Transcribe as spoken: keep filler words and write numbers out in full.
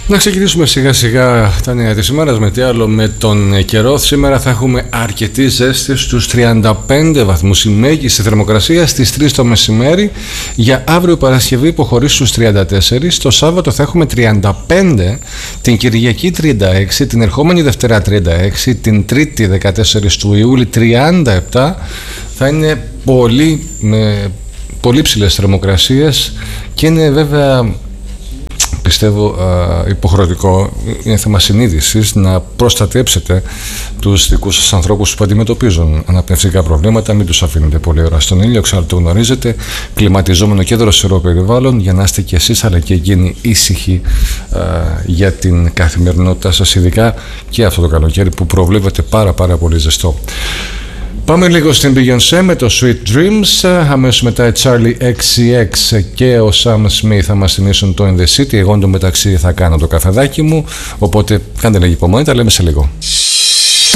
Να ξεκινήσουμε σιγά σιγά τα νέα της ημέρας με τι άλλο με τον καιρό. Σήμερα θα έχουμε αρκετή ζέστη στους τριάντα πέντε βαθμούς η μέγιστη θερμοκρασία στις τρεις το μεσημέρι. Για αύριο Παρασκευή υποχωρήσει στους τριάντα τέσσερα. Το Σάββατο θα έχουμε τριάντα πέντε, την Κυριακή τριάντα έξι, την ερχόμενη Δευτέρα τριάντα έξι, την Τρίτη δεκατέσσερα του Ιούλη τριάντα επτά. Θα είναι πολύ, με, πολύ ψηλές θερμοκρασίες και είναι βέβαια, πιστεύω, υποχρεωτικό, είναι θέμα συνείδησης, να προστατέψετε τους δικούς σας ανθρώπους που αντιμετωπίζουν αναπνευστικά προβλήματα. Μην τους αφήνετε πολύ ώρα στον ήλιο, ξανά το γνωρίζετε, κλιματιζόμενο και δροσερό περιβάλλον, για να είστε και εσείς αλλά και εκείνοι ήσυχοι α, για την καθημερινότητά σας, ειδικά και αυτό το καλοκαίρι που προβλέπετε πάρα πάρα πολύ ζεστό. Πάμε λίγο στην Beyoncé με το Sweet Dreams. Αμέσως μετά η Charlie εξ σι εξ και ο Sam Smith θα μας θυμίσουν το In The City. Εγώ εντωμεταξύ θα κάνω το καφεδάκι μου, οπότε κάντε λίγη υπομονή, τα λέμε σε λίγο.